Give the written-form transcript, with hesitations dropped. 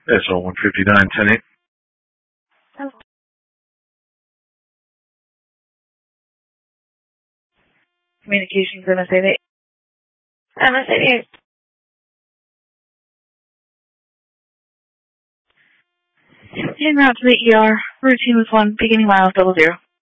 SO 159, 10-8. Communications, MSA 8. MSA 8. En route to the ER. Routine with 1, beginning mile 00.